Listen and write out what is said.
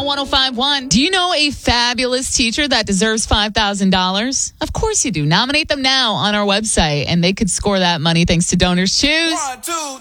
1051. Do you know a fabulous teacher that deserves $5,000? Of course you do. Nominate them now on our website, and they could score that money thanks to Donors Choose. 1, 2,